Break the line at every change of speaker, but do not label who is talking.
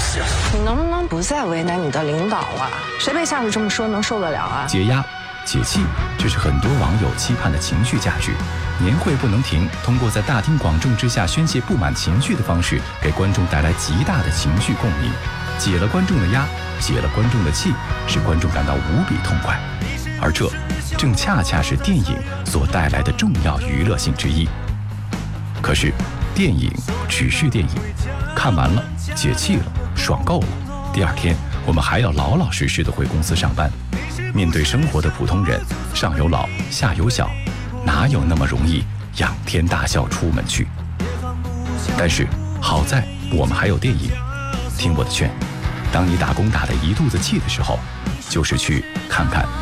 气了。
你能不能不再为难你的领导啊？谁被下属这么说能受得了啊？
解压、解气，这是很多网友期盼的情绪价值。年会不能停，通过在大庭广众之下宣泄不满情绪的方式，给观众带来极大的情绪共鸣，解了观众的压，解了观众的气，使观众感到无比痛快。而这正恰恰是电影所带来的重要娱乐性之一。可是，电影只是电影，看完了，解气了，爽够了，第二天我们还要老老实实的回公司上班。面对生活的普通人，上有老，下有小，哪有那么容易仰天大笑出门去？但是好在我们还有电影。听我的劝，当你打工打得一肚子气的时候，就是去看看